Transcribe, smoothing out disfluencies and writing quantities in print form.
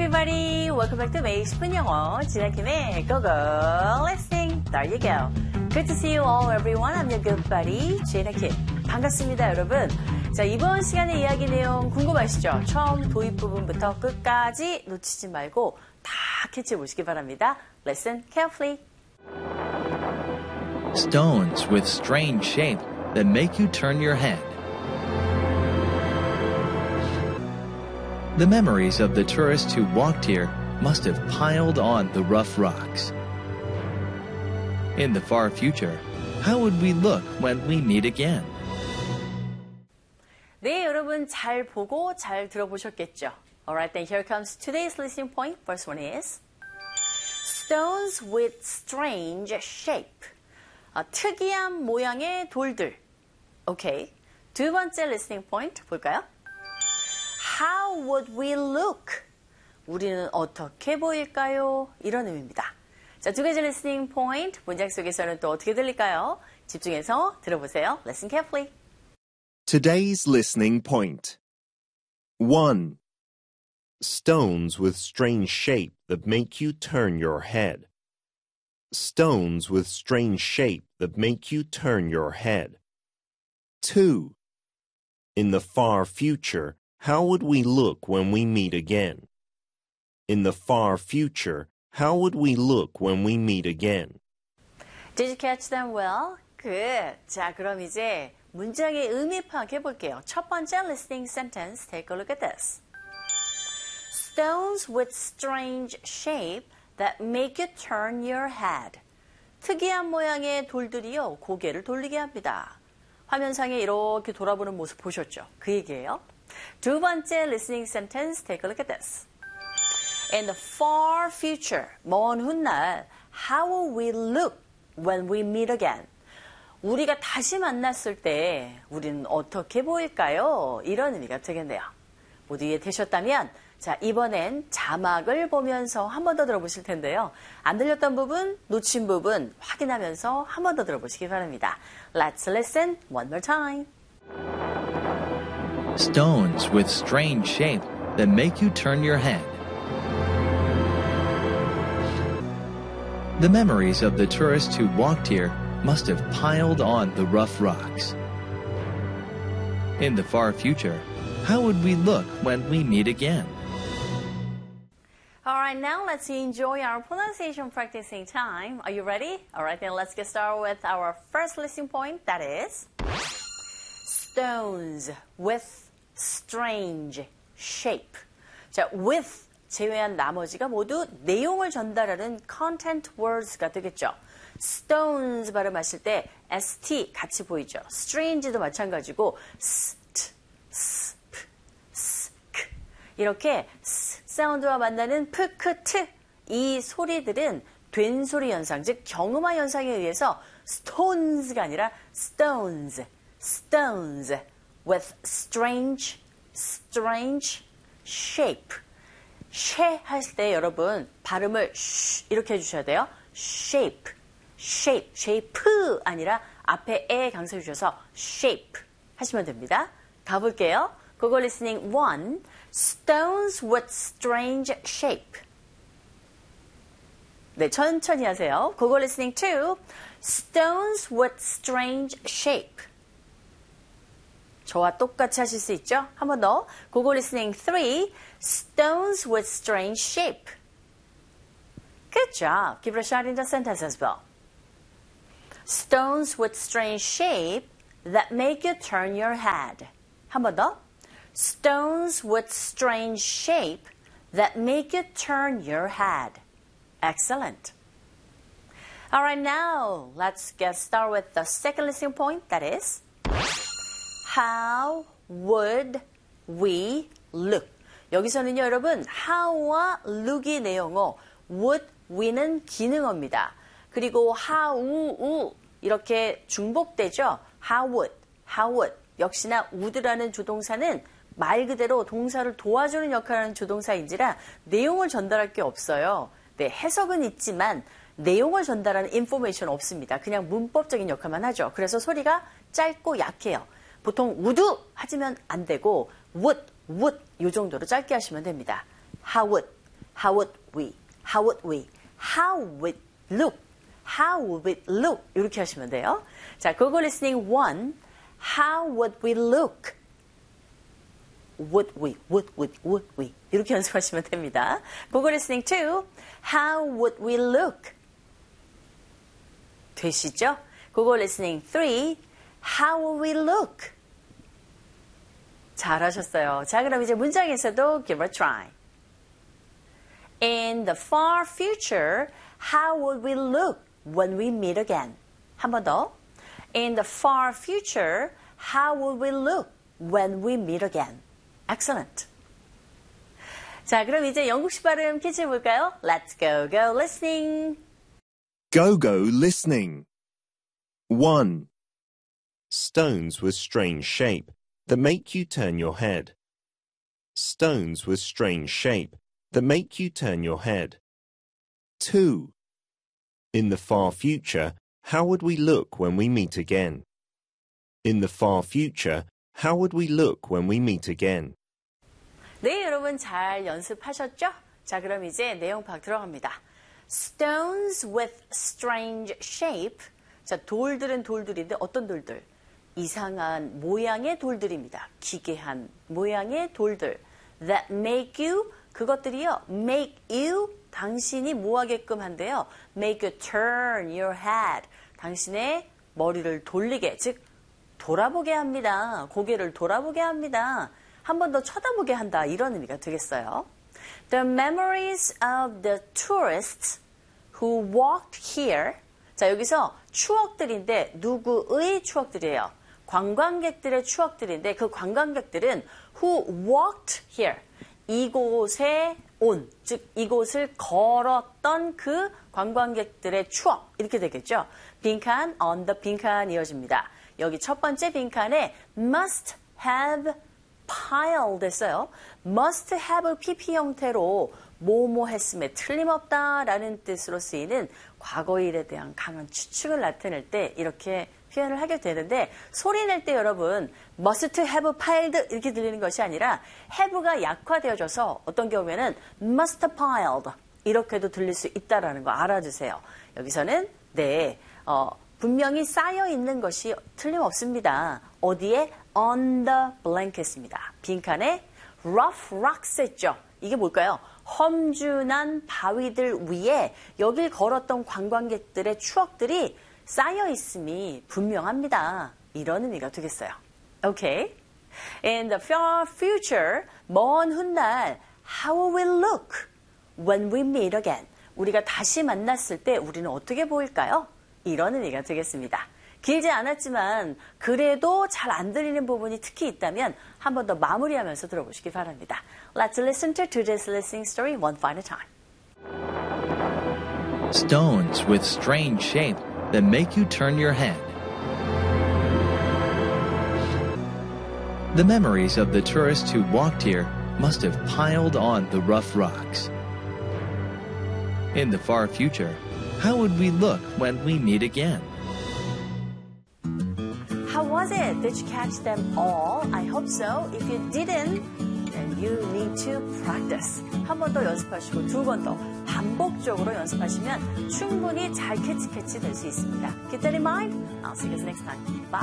everybody, welcome back to 매일 10분 영어 진아킴의 Go Listening. There you go. Good to see you all, everyone. I'm your good buddy, 진아킴. 반갑습니다, 여러분. 자, 이번 시간의 이야기 내용 궁금하시죠? 처음 도입 부분부터 끝까지 놓치지 말고 다 캐치해 보시기 바랍니다. Listen carefully. Stones with strange shape that make you turn your head. The memories of the tourists who walked here must have piled on the rough rocks. In the far future, how would we look when we meet again? 네, 여러분 잘 보고 잘 들어보셨겠죠? Alright, then here comes today's listening point. First one is Stones with strange shape. 특이한 모양의 돌들. 오케이. 두 번째 listening point 볼까요? How would we look? 우리는 어떻게 보일까요? 이런 의미입니다. 자, 두 가지 listening point. 문장 속에서는 또 어떻게 들릴까요? 집중해서 들어보세요. Listen carefully. Today's listening point. 1. Stones with strange shape that make you turn your head. Stones with strange shape that make you turn your head. 2. In the far future, how would we look when we meet again? In the far future, how would we look when we meet again? Did you catch them well? Good. 자, 그럼 이제 문장의 의미 파악해 볼게요. 첫 번째 listening sentence, take a look at this. Stones with strange shape that make you turn your head. 특이한 모양의 돌들이요, 고개를 돌리게 합니다. 화면상에 이렇게 돌아보는 모습 보셨죠? 그 얘기예요. 두 번째 listening sentence, take a look at this. In the far future, 먼 훗날, how will we look when we meet again? 우리가 다시 만났을 때 우리는 어떻게 보일까요? 이런 의미가 되겠네요. 모두 이해되셨다면 자, 이번엔 자막을 보면서 한 번 더 들어보실 텐데요. 안 들렸던 부분, 놓친 부분 확인하면서 한 번 더 들어보시기 바랍니다. Let's listen one more time. Stones with strange shape that make you turn your head. The memories of the tourists who walked here must have piled on the rough rocks. In the far future, how would we look when we meet again? All right, now let's enjoy our pronunciation practicing time. Are you ready? All right, then let's get started with our first listening point. That is stones with strange shape. 자, with 제외한 나머지가 모두 내용을 전달하는 content words가 되겠죠. stones 발음하실 때 st 같이 보이죠. strange도 마찬가지고 st, sp, sk 이렇게 s 사운드와 만나는 p, k, t 이 소리들은 된소리 현상, 즉 경음화 현상에 의해서 stones가 아니라 stones, stones with strange shape. 쉐 하실 때 여러분 발음을 쉬 이렇게 해주셔야 돼요. shape, shape 아니라 앞에 에 강세 주셔서 shape 하시면 됩니다. 가볼게요. 그거 listening 1. Stones with strange shape. 네, 천천히 하세요. 그거 listening 2. Stones with strange shape. 저와 똑같이 하실 수 있죠? 한 번 더. 그거 listening 3. Stones with strange shape. Good job. Give it a shot in the sentence as well. Stones with strange shape that make you turn your head. 한 번 더. Stones with strange shape that make you turn your head. Excellent. All right, now let's get started with the second listening point. That is, how would we look? 여기서는요, 여러분, how와 look이 내용어, would, we는 기능어입니다. 그리고 how, 이렇게 중복되죠. how would. 역시나 would라는 조동사는 말 그대로 동사를 도와주는 역할을 하는 조동사인지라 내용을 전달할 게 없어요. 네, 해석은 있지만 내용을 전달하는 인포메이션 없습니다. 그냥 문법적인 역할만 하죠. 그래서 소리가 짧고 약해요. 보통 would 하지면 안 되고 would 이 정도로 짧게 하시면 됩니다. How would. How would we? How would we? How would look? How would we look? 이렇게 하시면 돼요. 자, Google Listening 1. How would we look? Would we? 이렇게 연습하시면 됩니다. Google Listening 2. How would we look? 되시죠? Google Listening 3. How would we look? 잘하셨어요. 자, 그럼 이제 문장에서도 give a try. In the far future, how would we look when we meet again? 한 번 더. In the far future, how would we look when we meet again? Excellent. 자, 그럼 이제 영국식 발음 퀴즈 해볼까요? Let's go listening. Go listening. 1. Stones with strange shape that make you turn your head. Stones with strange shape that make you turn your head. 2. In the far future, how would we look when we meet again? In the far future, how would we look when we meet again? 네, 여러분 잘 연습하셨죠? 자, 그럼 이제 내용 파악 들어갑니다. Stones with strange shape. 자, 돌들은 돌들인데 어떤 돌들? 이상한 모양의 돌들입니다. 기괴한 모양의 돌들. That make you, 그것들이요. Make you, 당신이 뭐하게끔 한대요. Make you turn your head. 당신의 머리를 돌리게, 즉 돌아보게 합니다. 고개를 돌아보게 합니다. 한 번 더 쳐다보게 한다. 이런 의미가 되겠어요. The memories of the tourists who walked here. 자, 여기서 추억들인데 누구의 추억들이에요? 관광객들의 추억들인데 그 관광객들은 who walked here. 이곳에 온, 즉 이곳을 걸었던 그 관광객들의 추억. 이렇게 되겠죠. 빈칸, on the 빈칸 이어집니다. 여기 첫 번째 빈칸에 must have piled 했어요. must have pp 형태로 뭐뭐 했음에 틀림없다라는 뜻으로 쓰이는 과거일에 대한 강한 추측을 나타낼 때 이렇게 표현을 하게 되는데 소리 낼 때 여러분 must have piled 이렇게 들리는 것이 아니라 have가 약화되어져서 어떤 경우에는 must piled 이렇게도 들릴 수 있다는 거 알아주세요. 여기서는 네, 분명히 쌓여 있는 것이 틀림없습니다. 어디에? on the blanket입니다. 빈칸에 rough rocks 했죠. 이게 뭘까요? 험준한 바위들 위에 여길 걸었던 관광객들의 추억들이 쌓여 있음이 분명합니다. 이런 의미가 되겠어요. Okay. In the far future, 먼 훗날, how will we look when we meet again? 우리가 다시 만났을 때 우리는 어떻게 보일까요? 이런 의미가 되겠습니다. 길지 않았지만 그래도 잘 안 들리는 부분이 특히 있다면 한 번 더 마무리하면서 들어보시기 바랍니다. Let's listen to today's listening story one final time. Stones with strange shape that make you turn your head. The memories of the tourists who walked here must have piled on the rough rocks. In the far future, how would we look when we meet again? How was it? Did you catch them all? I hope so. If you didn't, then you need to practice. 한 번 더 연습하시고 두 번 더 반복적으로 연습하시면 충분히 잘 캐치 될 수 있습니다. Keep that in mind. I'll see you guys next time. Bye.